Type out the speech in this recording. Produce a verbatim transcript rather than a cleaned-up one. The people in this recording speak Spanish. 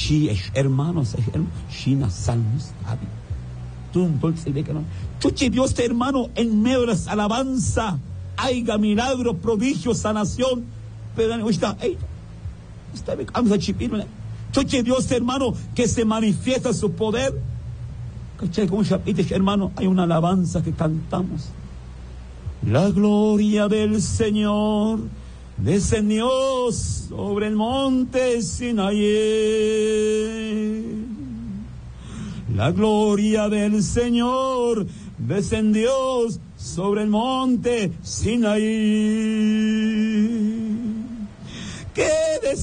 Chi, hermanos, Shina, Salmos, Abi. Tú, dulce de canón. Chuchi, Dios, te hermano, en medio de las alabanza, haya milagro, prodigio, sanación. Pero, está, está, vamos a chipirme. Chuchi, Dios, hermano, que se manifiesta su poder. ¿Cachai? Como hermano, hay una alabanza que cantamos. La gloria del Señor descendió sobre el monte Sinaí. La gloria del Señor descendió sobre el monte Sinaí.